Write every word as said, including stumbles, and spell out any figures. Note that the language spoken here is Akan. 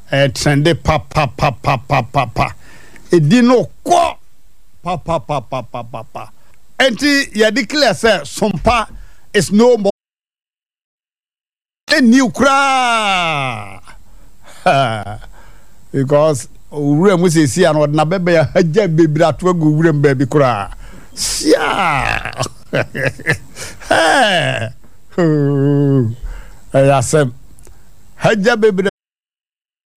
eh trende pa pa pa pa pa pa pa edi no ko pa pa pa pa pa pa pa enti ya declare say sompa is no more a new cry because ure mu se si an na bebe ya haja bebira to agu ure mba bi kura sia eh ya sem haja bebira